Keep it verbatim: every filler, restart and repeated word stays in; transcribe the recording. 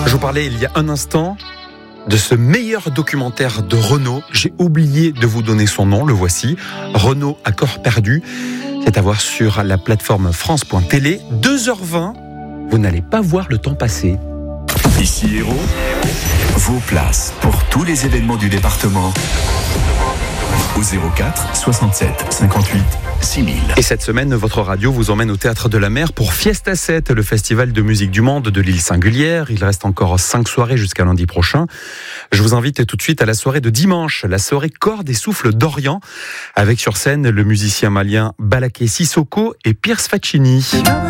Je vous parlais il y a un instant de ce meilleur documentaire de Renaud. J'ai oublié de vous donner son nom, le voici. Renaud à corps perdu. C'est à voir sur la plateforme France point télé. deux heures vingt, vous n'allez pas voir le temps passer. Ici Hérault, vos places pour tous les événements du département au zéro quatre soixante-sept cinquante-huit six mille. Et cette semaine, votre radio vous emmène au Théâtre de la Mer pour Fiesta sept, le festival de musique du monde de l'île Singulière. Il reste encore cinq soirées jusqu'à lundi prochain. Je vous invite tout de suite à la soirée de dimanche, la soirée Cordes et Souffles d'Orient, avec sur scène le musicien malien Balaké Sissoko et Pierce Faccini.